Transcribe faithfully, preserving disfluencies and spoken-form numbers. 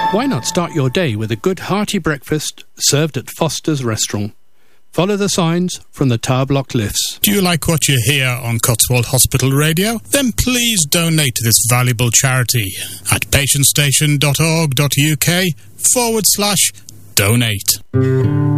Why not start your day with a good hearty breakfast served at Foster's Restaurant? Follow the signs from the tower block lifts. Do you like what you hear on Cotswold Hospital Radio? Then please donate to this valuable charity at patientstation.org.uk forward slash donate.